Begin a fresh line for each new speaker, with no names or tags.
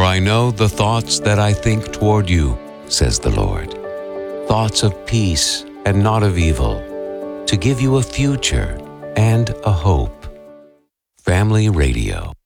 I know the thoughts that I think toward you, says the Lord, thoughts of peace and not of evil, to give you a future and a hope. Family Radio.